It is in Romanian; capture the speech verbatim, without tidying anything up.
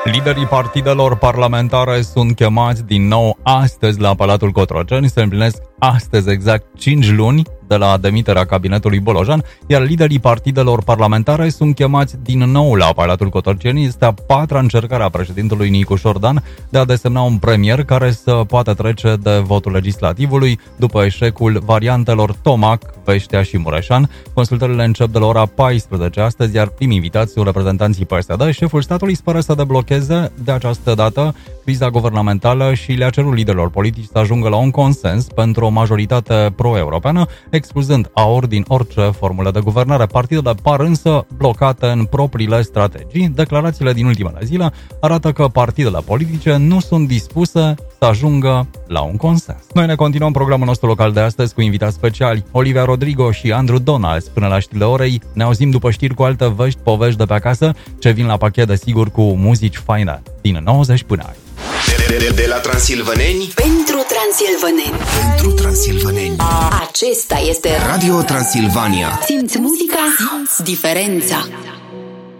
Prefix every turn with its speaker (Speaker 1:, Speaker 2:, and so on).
Speaker 1: Liderii partidelor parlamentare sunt chemați din nou astăzi la Palatul Cotroceni. Se împlinesc astăzi exact cinci luni de la demiterea cabinetului Bolojan, iar liderii partidelor parlamentare sunt chemați din nou la Palatul Cotroceni. Este a patra încercare a președintelui Nicu Șordan de a desemna un premier care să poată trece de votul legislativului după eșecul variantelor Tomac, Veștea și Mureșan. Consultările încep de la ora paisprezece astăzi, iar primii invitați sunt reprezentanții P S D. Șeful statului speră să deblocheze de această dată criza guvernamentală și le-a cerut liderilor politici să ajungă la un consens pentru o majoritate pro-europeană, excluzând aur din orice formulă de guvernare. Partidele par însă blocate în propriile strategii. Declarațiile din ultimele zile arată că partidele politice nu sunt dispuse să ajungă la un consens. Noi ne continuăm programul nostru local de astăzi cu invitați speciali, Olivia Rodrigo și Andrew Donalds. Până la știrile orei ne auzim după știri cu alte vești, povești de pe acasă, ce vin la pachet, desigur, cu muzici faine din nouăzeci până aici.
Speaker 2: De, de, de la transilvaneni
Speaker 3: pentru transilvaneni.
Speaker 2: Pentru transilvaneni.
Speaker 3: Acesta este
Speaker 2: Radio Transilvania.
Speaker 3: Simți muzica, simți diferența.